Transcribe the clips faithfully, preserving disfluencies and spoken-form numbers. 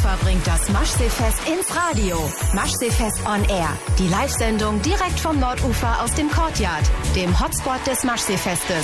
Hannover bringt das Maschseefest ins Radio. Maschseefest on Air. Die Live-Sendung direkt vom Nordufer aus dem Courtyard, dem Hotspot des Maschseefestes.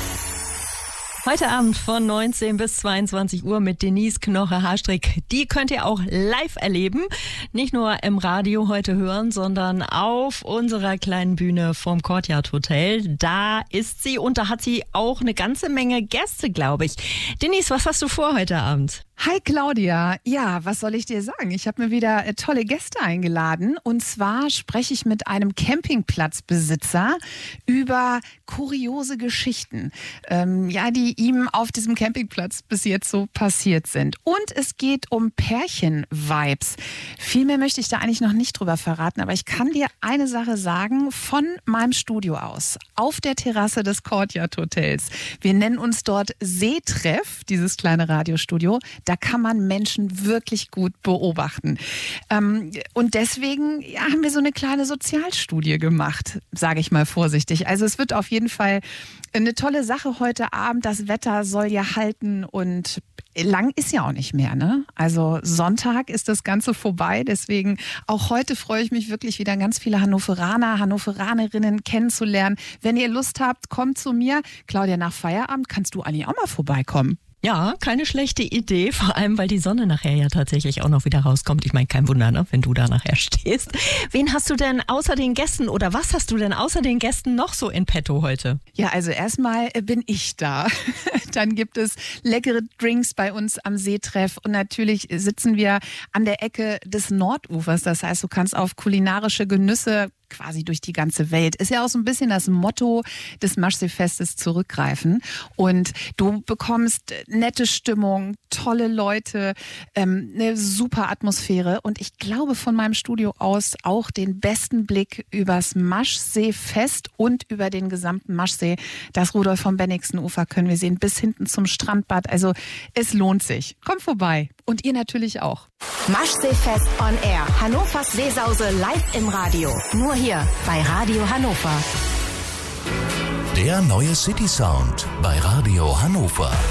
Heute Abend von neunzehn bis zweiundzwanzig Uhr mit Denise Knoche-Hastrick. Die könnt ihr auch live erleben. Nicht nur im Radio heute hören, sondern auf unserer kleinen Bühne vom Courtyard Hotel. Da ist sie und da hat sie auch eine ganze Menge Gäste, glaube ich. Denise, was hast du vor heute Abend? Hi Claudia, ja, was soll ich dir sagen? Ich habe mir wieder äh, tolle Gäste eingeladen und zwar spreche ich mit einem Campingplatzbesitzer über kuriose Geschichten, ähm, ja, die ihm auf diesem Campingplatz bis jetzt so passiert sind. Und es geht um Pärchen-Vibes. Viel mehr möchte ich da eigentlich noch nicht drüber verraten, aber ich kann dir eine Sache sagen von meinem Studio aus, auf der Terrasse des Courtyard Hotels. Wir nennen uns dort Seetreff, dieses kleine Radiostudio. Da kann man Menschen wirklich gut beobachten. Ähm, und deswegen ja, haben wir so eine kleine Sozialstudie gemacht, sage ich mal vorsichtig. Also es wird auf jeden Fall eine tolle Sache heute Abend. Das Wetter soll ja halten und lang ist ja auch nicht mehr, ne? Also Sonntag ist das Ganze vorbei. Deswegen auch heute freue ich mich wirklich wieder ganz viele Hannoveraner, Hannoveranerinnen kennenzulernen. Wenn ihr Lust habt, kommt zu mir. Claudia, nach Feierabend kannst du eigentlich auch mal vorbeikommen. Ja, keine schlechte Idee, vor allem, weil die Sonne nachher ja tatsächlich auch noch wieder rauskommt. Ich meine, kein Wunder, ne, wenn du da nachher stehst. Wen hast du denn außer den Gästen oder was hast du denn außer den Gästen noch so in petto heute? Ja, also erstmal bin ich da. Dann gibt es leckere Drinks bei uns am Seetreff und natürlich sitzen wir an der Ecke des Nordufers. Das heißt, du kannst auf kulinarische Genüsse quasi durch die ganze Welt. Ist ja auch so ein bisschen das Motto des Maschseefestes zurückgreifen. Und du bekommst nette Stimmung, tolle Leute, ähm, eine super Atmosphäre und ich glaube von meinem Studio aus auch den besten Blick übers Maschseefest und über den gesamten Maschsee. Das Rudolf von Bennigsen Ufer können wir sehen bis hinten zum Strandbad. Also es lohnt sich. Kommt vorbei. Und ihr natürlich auch. Maschseefest on Air. Hannovers Seesause live im Radio. Nur hier bei Radio Hannover. Der neue City Sound bei Radio Hannover.